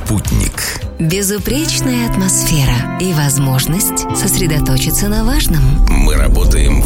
Спутник. Безупречная атмосфера и возможность сосредоточиться на важном. Мы работаем